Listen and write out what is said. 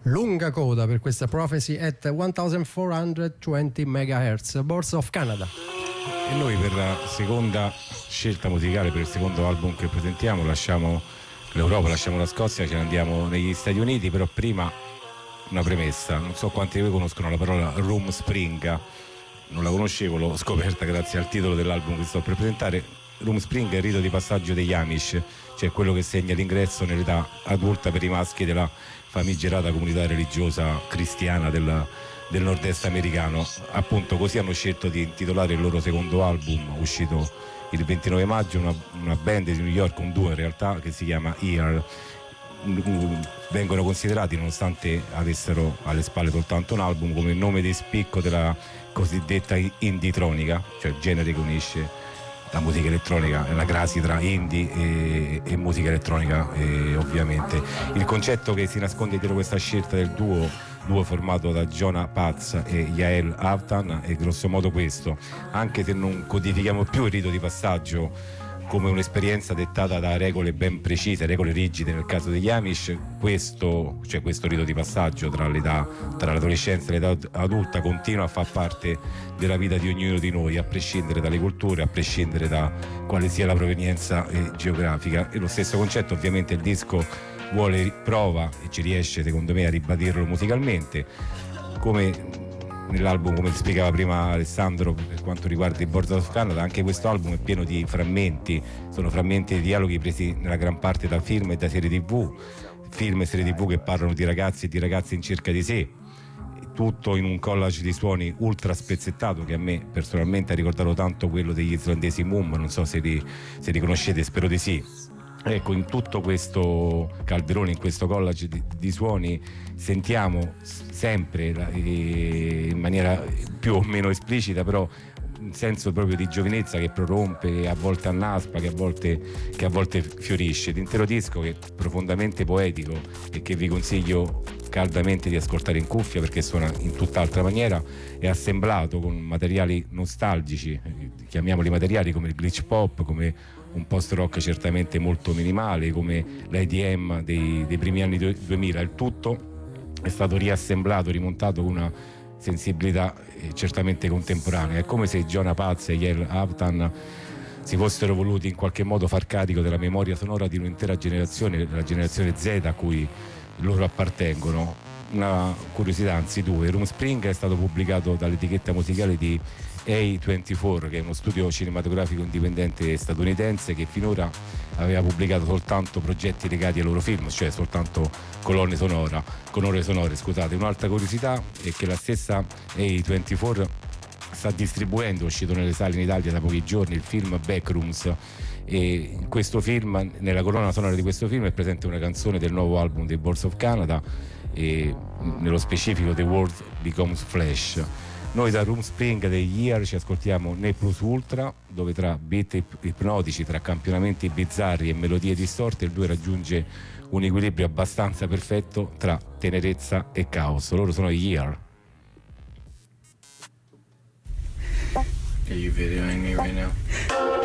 Lunga coda per questa Prophecy at 1420 MHz, Boards of Canada. E noi per la seconda scelta musicale, per il secondo album che presentiamo, lasciamo l'Europa, lasciamo la Scozia, ce ne andiamo negli Stati Uniti. Però prima una premessa: non so quanti di voi conoscono la parola Room Spring. Non la conoscevo, l'ho scoperta grazie al titolo dell'album che sto per presentare. Room Spring è il rito di passaggio degli Amish, cioè quello che segna l'ingresso nell'età adulta per i maschi della famigerata comunità religiosa cristiana del nord-est americano. Appunto, così hanno scelto di intitolare il loro secondo album, uscito il 29 maggio, una band di New York, un duo in realtà, che si chiama Ear. Vengono considerati, nonostante avessero alle spalle soltanto un album, come il nome di spicco della cosiddetta indie-tronica, cioè il genere che unisce la musica elettronica, la crasi tra indie e musica elettronica, ovviamente. Il concetto che si nasconde dietro questa scelta del duo formato da Jonah Paz e Yael Avtan è grosso modo questo: anche se non codifichiamo più il rito di passaggio come un'esperienza dettata da regole ben precise, regole rigide nel caso degli Amish, questo rito di passaggio tra l'adolescenza e l'età adulta continua a far parte della vita di ognuno di noi, a prescindere dalle culture, a prescindere da quale sia la provenienza geografica. E lo stesso concetto ovviamente il disco prova e ci riesce secondo me a ribadirlo musicalmente, come nell'album, come spiegava prima Alessandro per quanto riguarda i Boards of Canada. Anche questo album è pieno di frammenti, sono frammenti di dialoghi presi nella gran parte da film e da serie tv, film e serie tv che parlano di ragazzi e di ragazze in cerca di sé, tutto in un collage di suoni ultra spezzettato che a me personalmente ha ricordato tanto quello degli islandesi Mum, non so se li conoscete, spero di sì. Ecco, in tutto questo calderone, in questo collage di suoni, sentiamo sempre in maniera più o meno esplicita, però un senso proprio di giovinezza che prorompe, a volte annaspa, che a volte fiorisce. L'intero disco, che è profondamente poetico e che vi consiglio caldamente di ascoltare in cuffia perché suona in tutt'altra maniera, è assemblato con materiali nostalgici, chiamiamoli materiali, come il glitch pop, come un post rock certamente molto minimale, come l'EDM dei primi anni 2000. Il tutto è stato riassemblato, rimontato con una sensibilità certamente contemporanea. È come se Jonah Paz e Yael Avtan si fossero voluti in qualche modo far carico della memoria sonora di un'intera generazione, la generazione Z a cui loro appartengono. Una curiosità, anzi due: Room Spring è stato pubblicato dall'etichetta musicale di A24, che è uno studio cinematografico indipendente statunitense che finora aveva pubblicato soltanto progetti legati ai loro film, cioè soltanto colonne sonore. Un'altra curiosità è che la stessa A24 sta distribuendo, uscito nelle sale in Italia da pochi giorni, il film Backrooms, e in questo film, nella colonna sonora di questo film, è presente una canzone del nuovo album dei Boards of Canada, e nello specifico The World Becomes Flesh. Noi da Room Spring degli Year ci ascoltiamo Ne Plus Ultra, dove tra beat ipnotici, tra campionamenti bizzarri e melodie distorte, il 2 raggiunge un equilibrio abbastanza perfetto tra tenerezza e caos. Loro sono gli Year. Are you videoing me right now?